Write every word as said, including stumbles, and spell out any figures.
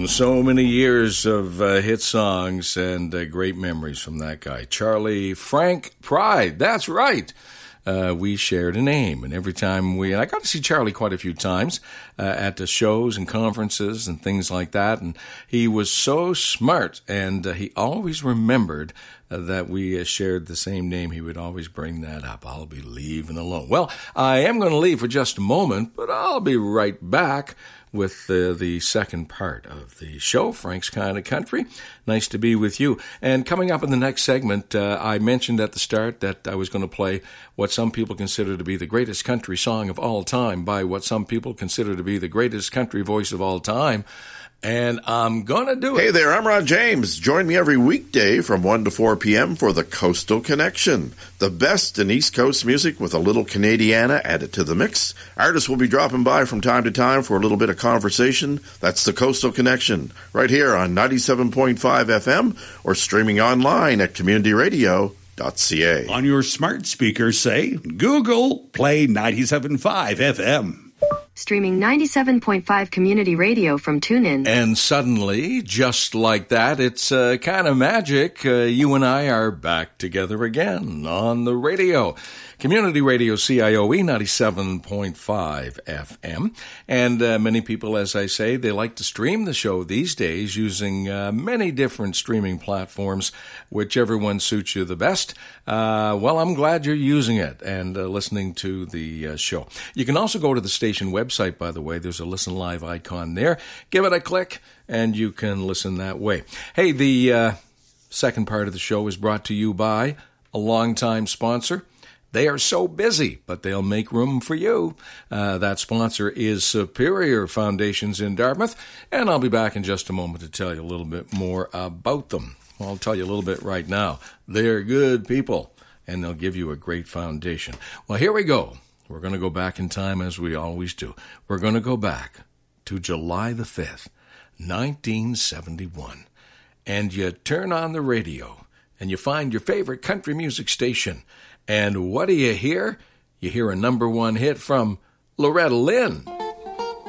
so many years of uh, hit songs and uh, great memories from that guy, Charlie Frank Pride. That's right. Uh, we shared a name, and every time we, and I got to see Charlie quite a few times uh, at the shows and conferences and things like that, and he was so smart, and uh, he always remembered uh, that we uh, shared the same name. He would always bring that up. I'll be leaving alone. Well, I am going to leave for just a moment, but I'll be right back with uh, the second part of the show, Frank's Kind of Country. Nice to be with you. And coming up in the next segment, uh, I mentioned at the start that I was going to play what some people consider to be the greatest country song of all time by what some people consider to be the greatest country voice of all time. And I'm going to do it. Hey there, I'm Ron James. Join me every weekday from one to four p.m. for the Coastal Connection. The best in East Coast music with a little Canadiana added to the mix. Artists will be dropping by from time to time for a little bit of conversation. That's the Coastal Connection, right here on ninety-seven point five F M or streaming online at community radio dot c a. On your smart speaker, say, Google, play ninety-seven point five F M. Streaming ninety-seven point five Community Radio from TuneIn. And suddenly, just like that, it's uh, kind of magic. Uh, you and I are back together again on the radio. Community Radio C I O E ninety-seven point five F M. And uh, many people, as I say, they like to stream the show these days using uh, many different streaming platforms, whichever one suits you the best. Uh, well, I'm glad you're using it and uh, listening to the uh, show. You can also go to the station website, by the way. There's a Listen Live icon there. Give it a click, and you can listen that way. Hey, the uh, second part of the show is brought to you by a longtime sponsor. They are so busy, but they'll make room for you. Uh, that sponsor is Superior Foundations in Dartmouth, and I'll be back in just a moment to tell you a little bit more about them. Well, I'll tell you a little bit right now. They're good people, and they'll give you a great foundation. Well, here we go. We're going to go back in time as we always do. We're going to go back to July the fifth, nineteen seventy-one, and you turn on the radio, and you find your favorite country music station. And what do you hear? You hear a number one hit from Loretta Lynn.